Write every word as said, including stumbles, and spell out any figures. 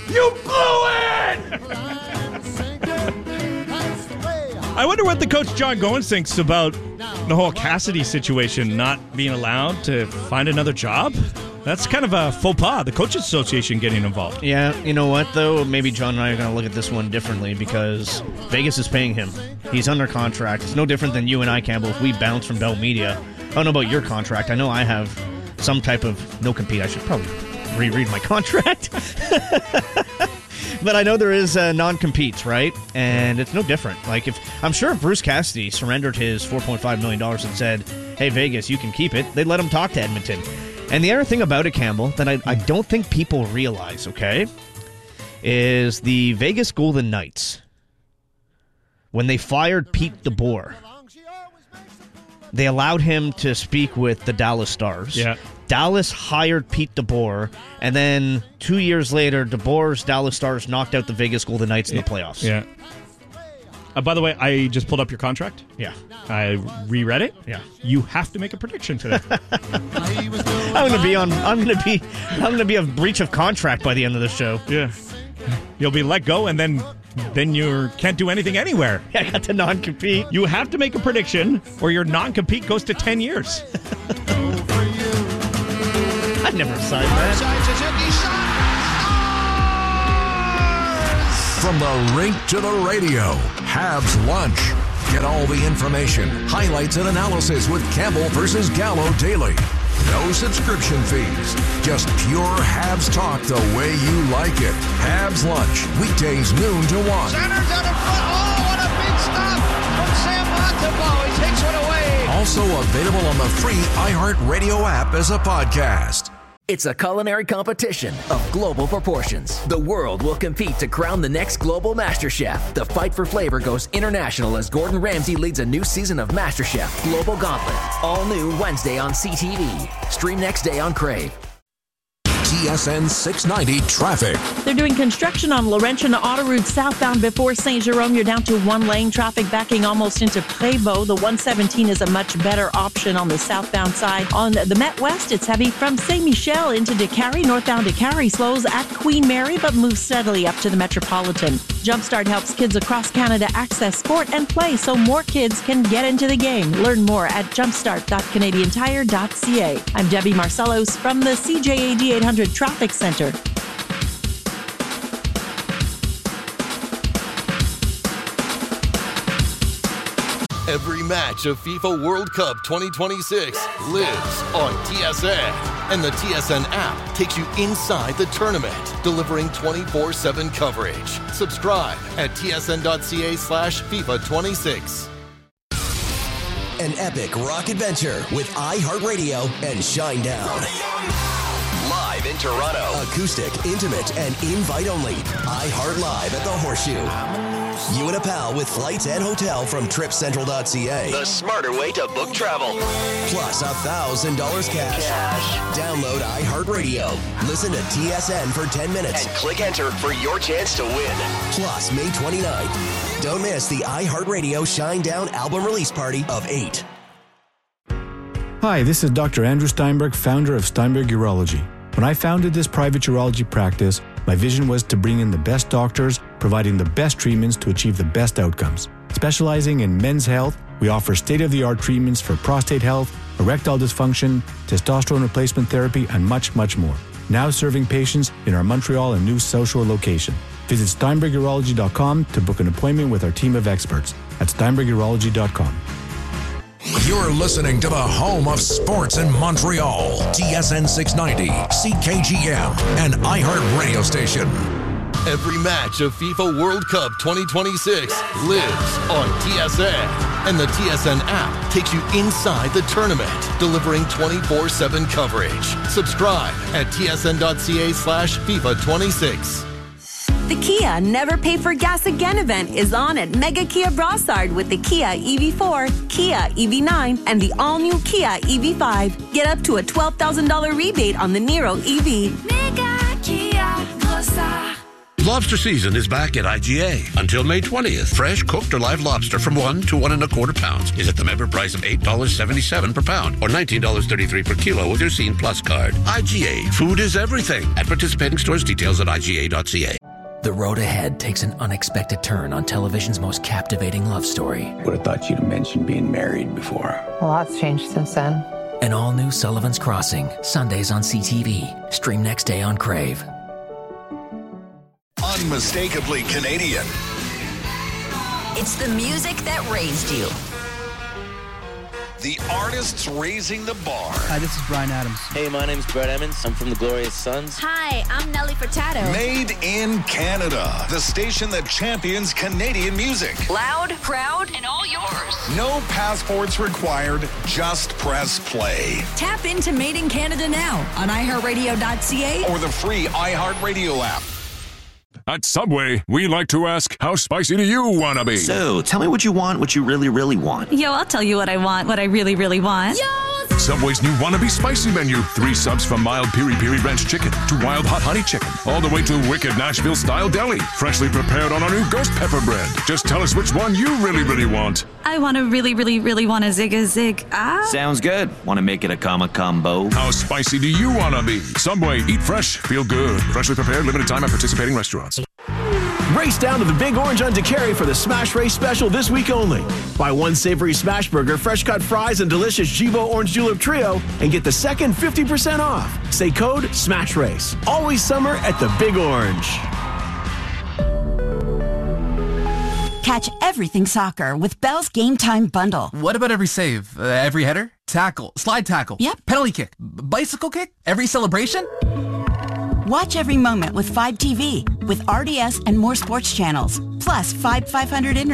You blew it! I wonder what the coach John Goins thinks about the whole Cassidy situation, not being allowed to find another job. That's kind of a faux pas, the Coaches Association getting involved. Yeah, you know what, though? Maybe John and I are going to look at this one differently because Vegas is paying him. He's under contract. It's no different than you and I, Campbell, if we bounce from Bell Media. I don't know about your contract. I know I have some type of no-compete. I should probably reread my contract. But I know there is uh, non-competes, right? And it's no different. Like, if I'm sure if Bruce Cassidy surrendered his four point five million dollars and said, hey, Vegas, you can keep it, they'd let him talk to Edmonton. And the other thing about it, Campbell, that I, I don't think people realize, okay, is the Vegas Golden Knights, when they fired Pete DeBoer, they allowed him to speak with the Dallas Stars. Yeah. Dallas hired Pete DeBoer, and then two years later, DeBoer's Dallas Stars knocked out the Vegas Golden Knights in the playoffs. Yeah. Uh, by the way, I just pulled up your contract. Yeah. I reread it. Yeah. You have to make a prediction today. I'm gonna be on. I'm gonna be. I'm gonna be a breach of contract by the end of the show. Yeah. You'll be let go, and then then you can't do anything anywhere. I got to non-compete. You have to make a prediction, or your non-compete goes to ten years. I never signed that. From the rink to the radio, Habs Lunch. Get all the information, highlights, and analysis with Campbell versus Gallo daily. No subscription fees. Just pure Habs talk the way you like it. Habs Lunch, weekdays noon to one. Centers out in front. Oh, what a big stop from Sam Montembeault. He takes one away. Also available on the free iHeartRadio app as a podcast. It's a culinary competition of global proportions. The world will compete to crown the next global master chef. The fight for flavor goes international as Gordon Ramsay leads a new season of MasterChef Global Gauntlet. All new Wednesday on C T V. Stream next day on Crave. T S N six ninety traffic. They're doing construction on Laurentian Autoroute southbound before Saint Jerome. You're down to one lane. Traffic backing almost into Prévost. The one seventeen is a much better option on the southbound side. On the Met West, it's heavy from Saint Michel into DeCarry. Northbound DeCarry slows at Queen Mary, but moves steadily up to the Metropolitan. Jumpstart helps kids across Canada access sport and play so more kids can get into the game. Learn more at jumpstart dot canadian tire dot c a. I'm Debbie Marcellos from the C J A D eight hundred Traffic Center. Every match of FIFA World Cup twenty twenty-six lives on T S N. And the T S N app takes you inside the tournament, delivering twenty-four seven coverage. Subscribe at tsn.ca slash FIFA 26. An epic rock adventure with iHeartRadio and Shinedown. Live in Toronto. Acoustic, intimate, and invite-only. iHeart Live at the Horseshoe. You and a pal with flights and hotel from trip central dot c a. The smarter way to book travel. Plus one thousand dollars cash. cash. Download iHeartRadio. Listen to T S N for ten minutes. And click enter for your chance to win. Plus, May twenty-ninth. Don't miss the iHeartRadio Shinedown album release party of eight. Hi, this is Doctor Andrew Steinberg, founder of Steinberg Urology. When I founded this private urology practice, my vision was to bring in the best doctors, providing the best treatments to achieve the best outcomes. Specializing in men's health, we offer state-of-the-art treatments for prostate health, erectile dysfunction, testosterone replacement therapy, and much, much more. Now serving patients in our Montreal and New South Shore location. Visit steinberg urology dot com to book an appointment with our team of experts at steinberg urology dot com. You're listening to the home of sports in Montreal. T S N six ninety, C K G M, and iHeart Radio Station. Every match of FIFA World Cup twenty twenty-six lives on T S N. And the T S N app takes you inside the tournament, delivering twenty-four seven coverage. Subscribe at tsn.ca slash FIFA 26. The Kia Never Pay for Gas Again event is on at Mega Kia Brossard with the Kia E V four, Kia E V nine, and the all-new Kia E V five. Get up to a twelve thousand dollars rebate on the Niro E V. Mega Kia Brossard. Lobster season is back at I G A. Until May twentieth, fresh, cooked, or live lobster from one to one and a quarter pounds is at the member price of eight dollars and seventy-seven cents per pound or nineteen dollars and thirty-three cents per kilo with your Scene Plus card. I G A. Food is everything. At participating stores, details at I G A dot C A. The road ahead takes an unexpected turn on television's most captivating love story. Would have thought you'd have mentioned being married before. A lot's changed since then. An all-new Sullivan's Crossing, Sundays on C T V. Stream next day on Crave. Unmistakably Canadian. It's the music that raised you. The artists raising the bar. Hi, this is Bryan Adams. Hey, my name's Brett Emmons. I'm from the Glorious Sons. Hi, I'm Nelly Furtado. Made in Canada. The station that champions Canadian music. Loud, proud, and all yours. No passports required. Just press play. Tap into Made in Canada now on i heart radio dot c a or the free iHeartRadio app. At Subway, we like to ask, how spicy do you want to be? So, tell me what you want, what you really, really want. Yo, I'll tell you what I want, what I really, really want. Yo! Subway's new Wannabe Spicy menu. Three subs from mild Piri Piri Ranch chicken to wild hot honey chicken. All the way to wicked Nashville-style deli. Freshly prepared on our new ghost pepper bread. Just tell us which one you really, really want. I want to really, really, really want a zig a zig. Ah. Sounds good. Want to make it a comma combo? How spicy do you want to be? Subway, eat fresh, feel good. Freshly prepared, limited time at participating restaurants. Race down to the Big Orange on DeCary for the Smash Race special this week only. Buy one savory smash burger, fresh cut fries, and delicious Jibo Orange Julep Trio, and get the second fifty percent off. Say code SMASH RACE. Always summer at the Big Orange. Catch everything soccer with Bell's Game Time Bundle. What about every save? Uh, every header? Tackle? Slide tackle? Yep. Penalty kick? B- bicycle kick? Every celebration? Watch every moment with five T V, with R D S and more sports channels, plus five 500 internet.